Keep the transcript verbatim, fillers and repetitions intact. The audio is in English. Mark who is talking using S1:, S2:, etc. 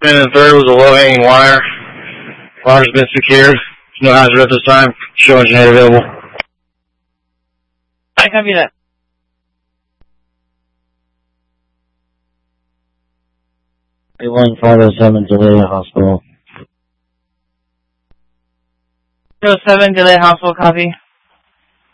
S1: And the third was a low-hanging wire. Wire's been secured. No hazard at this time. Show engine head available.
S2: I copy that.
S3: one five oh seven, delay hospital.
S2: zero seven, delay hospital, copy.